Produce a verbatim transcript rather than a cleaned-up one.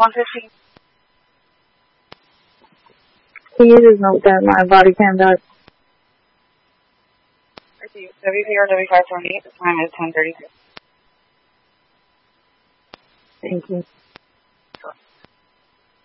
one fifteen. Can you just note that my body cam died? W P R W five twenty-eight, the time is ten thirty-two. Thank you.